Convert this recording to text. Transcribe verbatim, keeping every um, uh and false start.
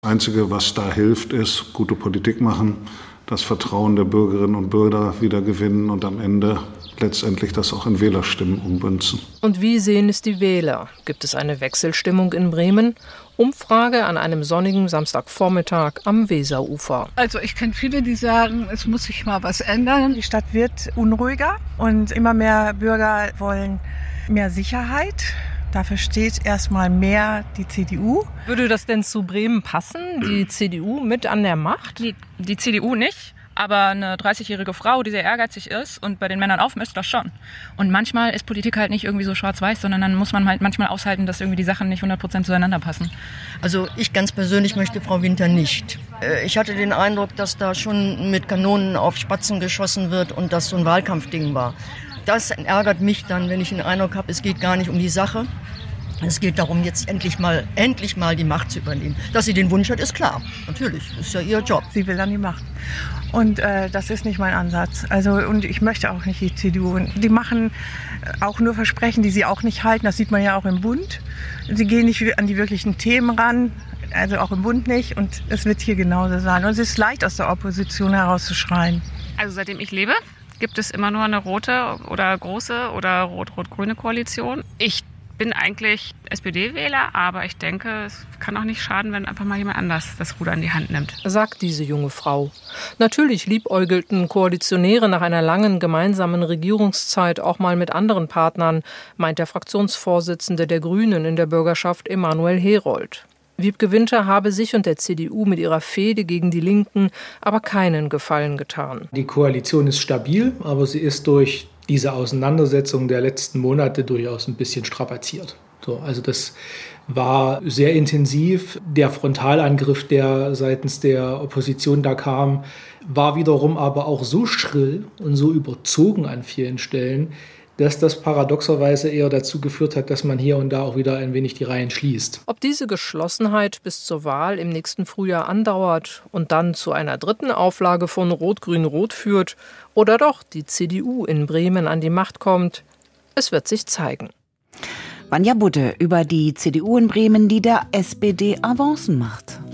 Das Einzige, was da hilft, ist gute Politik machen, das Vertrauen der Bürgerinnen und Bürger wieder gewinnen und am Ende letztendlich das auch in Wählerstimmen ummünzen. Und wie sehen es die Wähler? Gibt es eine Wechselstimmung in Bremen? Umfrage an einem sonnigen Samstagvormittag am Weserufer. Also ich kenne viele, die sagen, es muss sich mal was ändern. Die Stadt wird unruhiger und immer mehr Bürger wollen mehr Sicherheit. Dafür steht erstmal mehr die C D U. Würde das denn zu Bremen passen? Die C D U mit an der Macht? Die, die C D U nicht, aber eine dreißigjährige Frau, die sehr ehrgeizig ist und bei den Männern aufmisst, das schon. Und manchmal ist Politik halt nicht irgendwie so schwarz-weiß, sondern dann muss man halt manchmal aushalten, dass irgendwie die Sachen nicht hundert Prozent zueinander passen. Also ich ganz persönlich möchte Frau Winter nicht. Ich hatte den Eindruck, dass da schon mit Kanonen auf Spatzen geschossen wird und das so ein Wahlkampfding war. Das ärgert mich dann, wenn ich den Eindruck habe, es geht gar nicht um die Sache. Es geht darum, jetzt endlich mal, endlich mal die Macht zu übernehmen. Dass sie den Wunsch hat, ist klar. Natürlich, das ist ja ihr Job. Sie will dann die Macht. Und äh, das ist nicht mein Ansatz. Also, und ich möchte auch nicht die C D U. Die machen auch nur Versprechen, die sie auch nicht halten. Das sieht man ja auch im Bund. Sie gehen nicht an die wirklichen Themen ran. Also auch im Bund nicht. Und es wird hier genauso sein. Und es ist leicht, aus der Opposition herauszuschreien. Also seitdem ich lebe, gibt es immer nur eine rote oder große oder rot-rot-grüne Koalition. Ich bin eigentlich S P D-Wähler, aber ich denke, es kann auch nicht schaden, wenn einfach mal jemand anders das Ruder in die Hand nimmt. Sagt diese junge Frau. Natürlich liebäugelten Koalitionäre nach einer langen gemeinsamen Regierungszeit auch mal mit anderen Partnern, meint der Fraktionsvorsitzende der Grünen in der Bürgerschaft Emanuel Herold. Wiebke Winter habe sich und der C D U mit ihrer Fehde gegen die Linken aber keinen Gefallen getan. Die Koalition ist stabil, aber sie ist durch diese Auseinandersetzung der letzten Monate durchaus ein bisschen strapaziert. So, also das war sehr intensiv. Der Frontalangriff, der seitens der Opposition da kam, war wiederum aber auch so schrill und so überzogen an vielen Stellen, dass das paradoxerweise eher dazu geführt hat, dass man hier und da auch wieder ein wenig die Reihen schließt. Ob diese Geschlossenheit bis zur Wahl im nächsten Frühjahr andauert und dann zu einer dritten Auflage von Rot-Grün-Rot führt oder doch die C D U in Bremen an die Macht kommt, es wird sich zeigen. Vanja Budde über die C D U in Bremen, die der S P D Avancen macht.